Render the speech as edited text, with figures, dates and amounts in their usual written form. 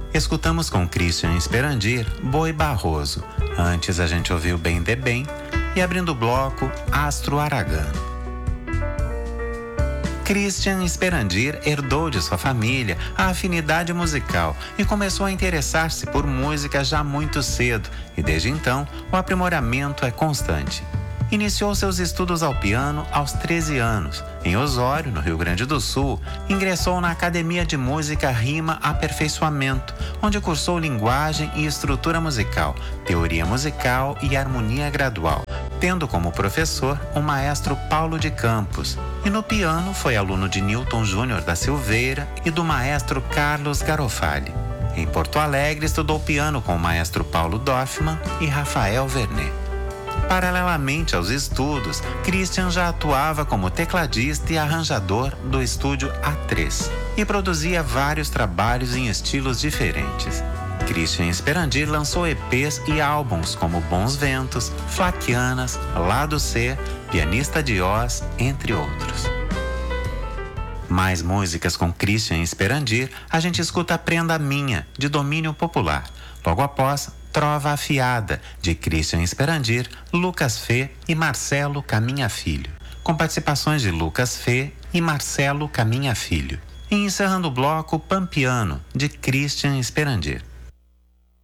Escutamos com Christian Esperandir, Boi Barroso. Antes a gente ouviu Bem de Bem e abrindo o bloco, Astro Aragano. Christian Esperandir herdou de sua família a afinidade musical e começou a interessar-se por música já muito cedo, e desde então o aprimoramento é constante. Iniciou seus estudos ao piano aos 13 anos. Em Osório, no Rio Grande do Sul, ingressou na Academia de Música Rima Aperfeiçoamento, onde cursou linguagem e estrutura musical, teoria musical e harmonia gradual, tendo como professor o maestro Paulo de Campos. E no piano foi aluno de Newton Júnior da Silveira e do maestro Carlos Garofali. Em Porto Alegre, estudou piano com o maestro Paulo Doffmann e Rafael Vernet. Paralelamente aos estudos, Christian já atuava como tecladista e arranjador do estúdio A3 e produzia vários trabalhos em estilos diferentes. Christian Esperandir lançou EPs e álbuns como Bons Ventos, Flaquianas, Lado C, Pianista de Oz, entre outros. Mais músicas com Christian Esperandir, a gente escuta Prenda Minha, de domínio popular. Logo após, Trova Afiada, de Christian Esperandir, Lucas Fê e Marcelo Caminha Filho, com participações de Lucas Fê e Marcelo Caminha Filho. E encerrando o bloco, Pampiano, de Christian Esperandir.